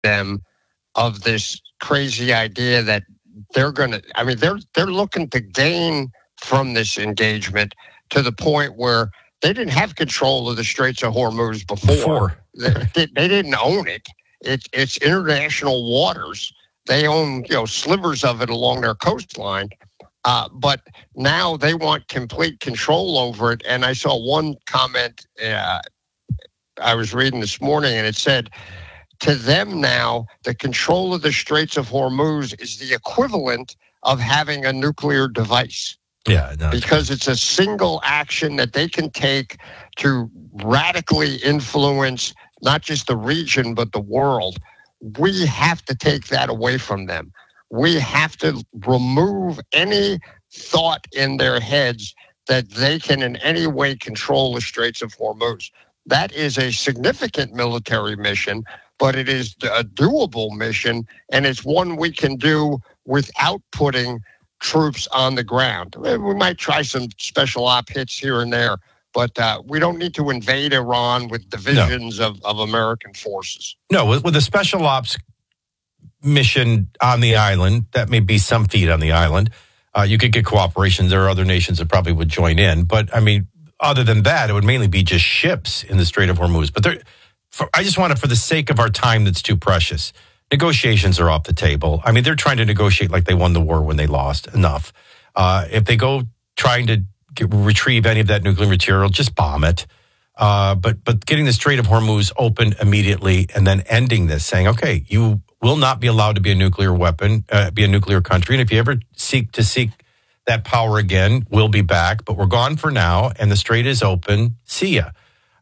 them of this crazy idea that they're going to. I mean, they're looking to gain from this engagement to the point where they didn't have control of the Straits of Hormuz before. They didn't own it. It's international waters. They own slivers of it along their coastline. But now they want complete control over it. And I saw one comment I was reading this morning, and it said, to them now, the control of the Straits of Hormuz is the equivalent of having a nuclear device. Yeah, no, because it's a single action that they can take to radically influence not just the region, but the world. We have to take that away from them. We have to remove any thought in their heads that they can in any way control the Straits of Hormuz. That is a significant military mission, but it is a doable mission, and it's one we can do without putting troops on the ground. We might try some special op hits here and there, but we don't need to invade Iran with divisions of American forces. No, with a special ops mission on the island, that may be some feet on the island. You could get cooperation. There are other nations that probably would join in. But, I mean, other than that, it would mainly be just ships in the Strait of Hormuz. But I just want to, for the sake of our time that's too precious, negotiations are off the table. I mean, they're trying to negotiate like they won the war when they lost. Enough. If they go trying to retrieve any of that nuclear material, just bomb it. But getting the Strait of Hormuz open immediately and then ending this, saying, okay, you will not be allowed to be a nuclear weapon, be a nuclear country. And if you ever seek that power again, we'll be back. But we're gone for now, and the strait is open. See ya.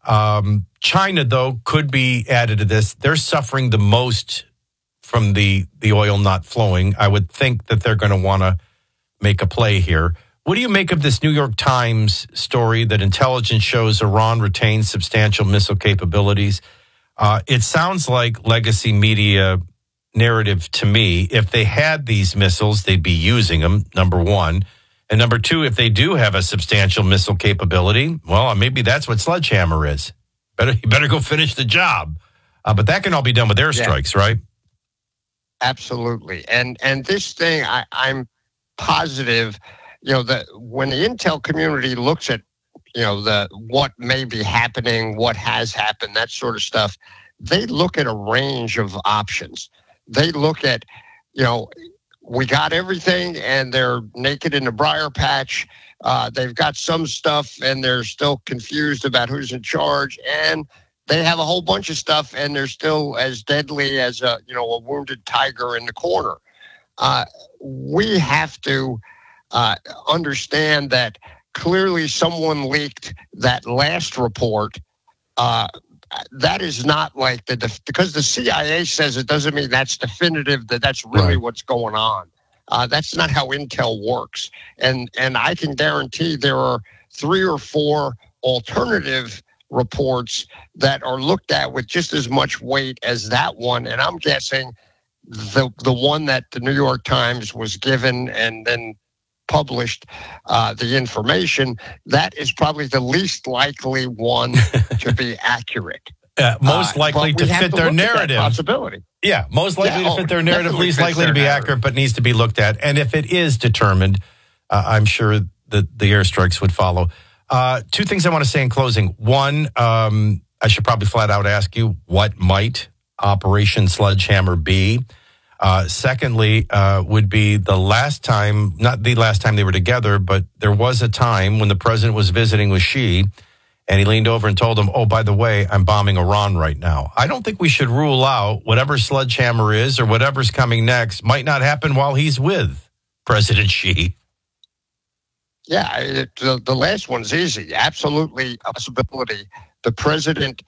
China, though, could be added to this. They're suffering the most from the oil not flowing. I would think that they're going to want to make a play here. What do you make of this New York Times story that intelligence shows Iran retains substantial missile capabilities? It sounds like legacy media narrative to me. If they had these missiles, they'd be using them, number one. And number two, if they do have a substantial missile capability, well, maybe that's what Sledgehammer is. You better go finish the job. But that can all be done with airstrikes, right? Absolutely. And this thing, I'm positive, that when the intel community looks at, what may be happening, what has happened, that sort of stuff, they look at a range of options. They look at, we got everything and they're naked in the briar patch. They've got some stuff and they're still confused about who's in charge. And they have a whole bunch of stuff and they're still as deadly as a wounded tiger in the corner. We have to understand that clearly someone leaked that last report. That is not like because the CIA says it doesn't mean that's definitive, that's really what's going on. That's not how intel works. And I can guarantee there are 3 or 4 alternative reports that are looked at with just as much weight as that one. And I'm guessing the one that the New York Times was given and then published the information, that is probably the least likely one to be accurate. Most likely to fit their narrative. Possibility. Yeah, most likely to fit their narrative, least likely to be accurate, but needs to be looked at. And if it is determined, I'm sure that the airstrikes would follow. 2 things I want to say in closing. One, I should probably flat out ask you, what might Operation Sledgehammer be? Secondly, would be the last time, not the last time they were together, but there was a time when the president was visiting with Xi, and he leaned over and told him, oh, by the way, I'm bombing Iran right now. I don't think we should rule out whatever Sledgehammer is or whatever's coming next might not happen while he's with President Xi. Yeah, the last one's easy. Absolutely a possibility. The president,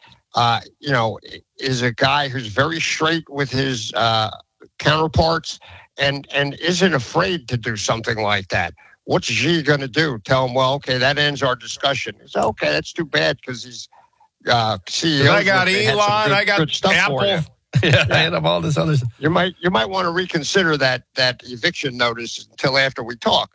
is a guy who's very straight with his counterparts and isn't afraid to do something like that. What's Xi going to do? Tell him, well, okay, that ends our discussion. He said, okay, that's too bad because he's CEO. I got Elon, I got Apple. Yeah, I have all this other stuff. You might want to reconsider that eviction notice until after we talk.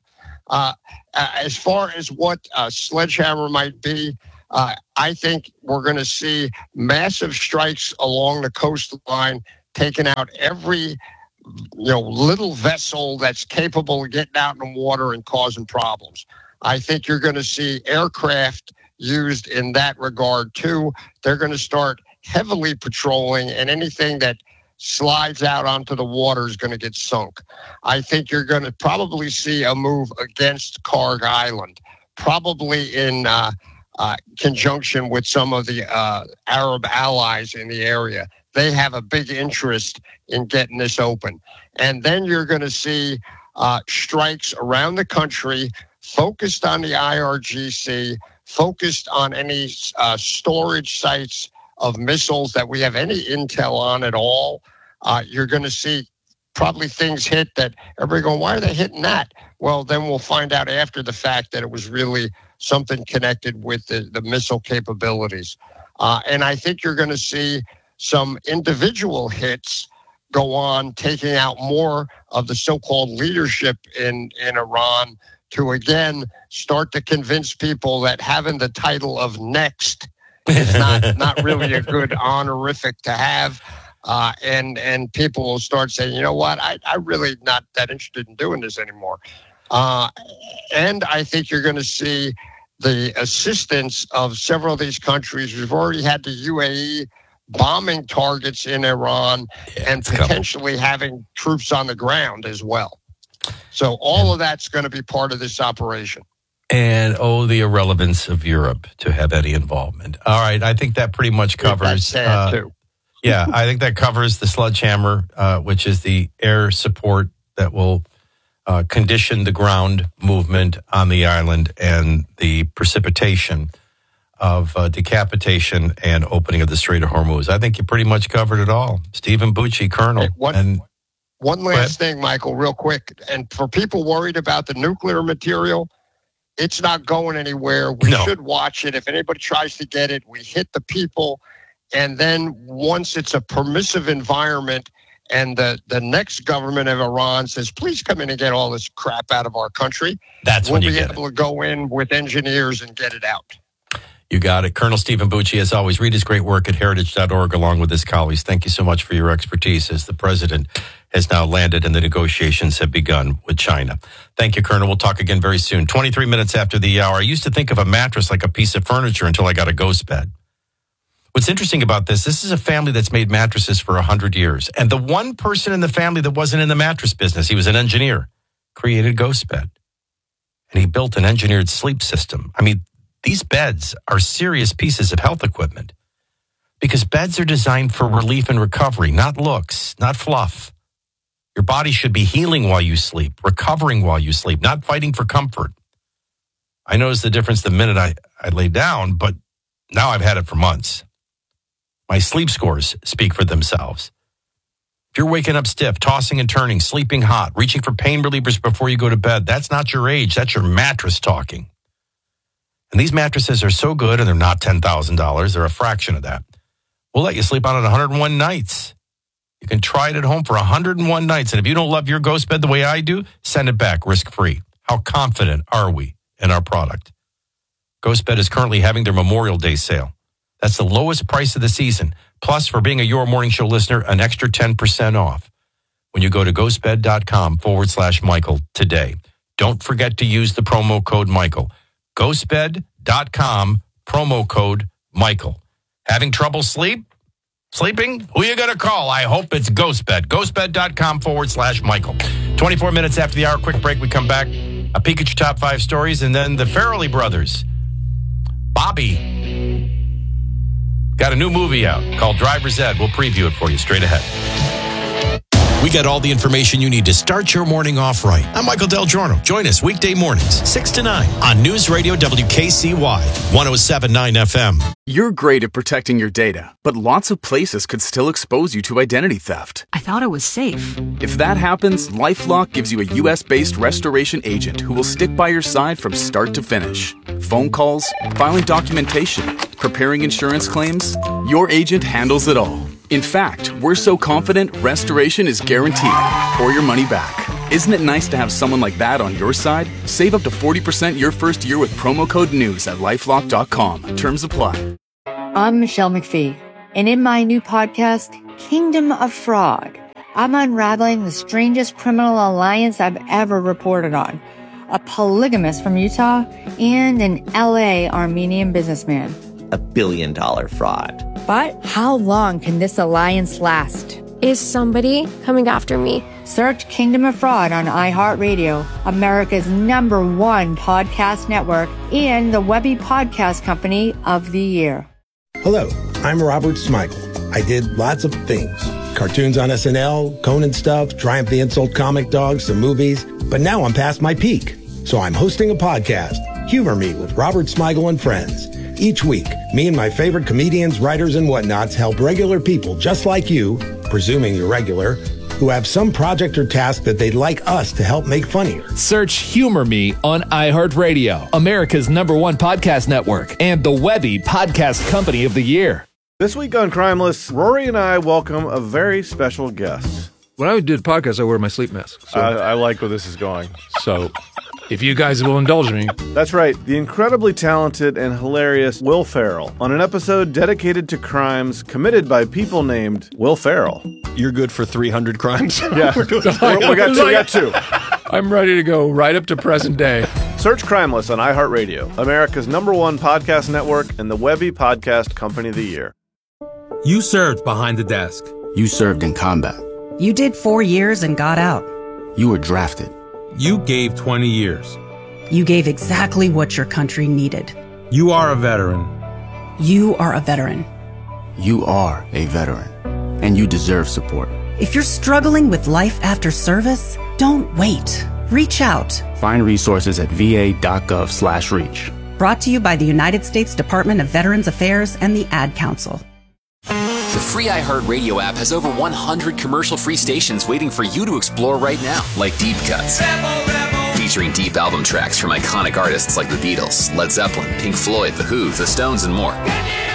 As far as what Sledgehammer might be, I think we're going to see massive strikes along the coastline taking out every little vessel that's capable of getting out in the water and causing problems. I think you're going to see aircraft used in that regard too. They're going to start heavily patrolling, and anything that slides out onto the water is going to get sunk. I think you're going to probably see a move against Kharg Island, probably in conjunction with some of the Arab allies in the area. They have a big interest in getting this open. And then you're going to see strikes around the country focused on the IRGC, focused on any storage sites of missiles that we have any intel on at all. You're going to see probably things hit that everybody going, why are they hitting that? Well, then we'll find out after the fact that it was really something connected with the missile capabilities. And I think you're going to see some individual hits go on, taking out more of the so-called leadership in Iran to, again, start to convince people that having the title of next is not really a good honorific to have. And people will start saying, you know what, I'm really not that interested in doing this anymore. And I think you're going to see the assistance of several of these countries. We've already had the UAE bombing targets in Iran and potentially having troops on the ground as well. So all of that's going to be part of this operation. And, the irrelevance of Europe to have any involvement. All right, I think that pretty much covers. That's sad, too. Yeah, I think that covers the Sledgehammer, which is the air support that will condition the ground movement on the island, and the precipitation of decapitation and opening of the Strait of Hormuz. I think you pretty much covered it all. Stephen Bucci, Colonel. Hey, one last thing, Michael, real quick. And for people worried about the nuclear material, it's not going anywhere. We should watch it. If anybody tries to get it, we hit the people. And then once it's a permissive environment and the next government of Iran says, please come in and get all this crap out of our country, we'll be able to go in with engineers and get it out. You got it. Colonel Stephen Bucci, as always, read his great work at heritage.org along with his colleagues. Thank you so much for your expertise as the president has now landed and the negotiations have begun with China. Thank you, Colonel. We'll talk again very soon. 23 minutes after the hour. I used to think of a mattress like a piece of furniture until I got a ghost bed. What's interesting about this is a family that's made mattresses for 100 years. And the one person in the family that wasn't in the mattress business, he was an engineer, created Ghost Bed. And he built an engineered sleep system. I mean, these beds are serious pieces of health equipment because beds are designed for relief and recovery, not looks, not fluff. Your body should be healing while you sleep, recovering while you sleep, not fighting for comfort. I noticed the difference the minute I lay down, but now I've had it for months. My sleep scores speak for themselves. If you're waking up stiff, tossing and turning, sleeping hot, reaching for pain relievers before you go to bed, that's not your age. That's your mattress talking. And these mattresses are so good, and they're not $10,000. They're a fraction of that. We'll let you sleep on it 101 nights. You can try it at home for 101 nights. And if you don't love your Ghost Bed the way I do, send it back risk-free. How confident are we in our product? Ghost Bed is currently having their Memorial Day sale. That's the lowest price of the season. Plus, for being a Your Morning Show listener, an extra 10% off when you go to ghostbed.com/Michael today. Don't forget to use the promo code Michael. Ghostbed.com, promo code Michael. Having trouble sleeping? Who you going to call? I hope it's Ghostbed. Ghostbed.com/Michael. 24 minutes after the hour, quick break. We come back. A peek at your top 5 stories, and then the Farrelly brothers. Bobby got a new movie out called Driver's Ed. We'll preview it for you straight ahead. We got all the information you need to start your morning off right. I'm Michael Del Giorno. Join us weekday mornings, 6 to 9 on News Radio WKCY, 107.9 FM. You're great at protecting your data, but lots of places could still expose you to identity theft. I thought it was safe. If that happens, LifeLock gives you a U.S.-based restoration agent who will stick by your side from start to finish. Phone calls, filing documentation, preparing insurance claims, your agent handles it all. In fact, we're so confident restoration is guaranteed or your money back. Isn't it nice to have someone like that on your side? Save up to 40% your first year with promo code NEWS at LifeLock.com. Terms apply. I'm Michelle McPhee, and in my new podcast, Kingdom of Fraud. I'm unraveling the strangest criminal alliance I've ever reported on. A polygamist from Utah and an LA Armenian businessman. $1 billion fraud. But how long can this alliance last? Is somebody coming after me? Search Kingdom of Fraud on iHeartRadio, America's #1 podcast network, and the Webby Podcast Company of the Year. Hello, I'm Robert Smigel. I did lots of things. Cartoons on SNL, Conan stuff, Triumph the Insult Comic Dog, some movies. But now I'm past my peak. So I'm hosting a podcast, Humor Me with Robert Smigel and Friends. Each week, me and my favorite comedians, writers, and whatnots help regular people just like you, presuming you're regular, who have some project or task that they'd like us to help make funnier. Search Humor Me on iHeartRadio, America's #1 podcast network, and the Webby Podcast Company of the Year. This week on Crimeless, Rory and I welcome a very special guest. When I do the podcast, I wear my sleep mask. So. I like where this is going. So, if you guys will indulge me. That's right, the incredibly talented and hilarious Will Ferrell on an episode dedicated to crimes committed by people named Will Ferrell. You're good for 300 crimes? Yeah, we got two. I'm ready to go right up to present day. Search Crimeless on iHeartRadio, America's #1 podcast network, and the Webby Podcast Company of the Year. You served behind the desk. You served in combat. You did 4 years and got out. You were drafted. You gave 20 years. You gave exactly what your country needed. You are a veteran. You are a veteran. You are a veteran, and you deserve support. If you're struggling with life after service, don't wait. Reach out. Find resources at va.gov/reach. Brought to you by the United States Department of Veterans Affairs and the Ad Council. The free iHeartRadio app has over 100 commercial-free stations waiting for you to explore right now, like Deep Cuts, featuring deep album tracks from iconic artists like the Beatles, Led Zeppelin, Pink Floyd, The Who, The Stones, and more.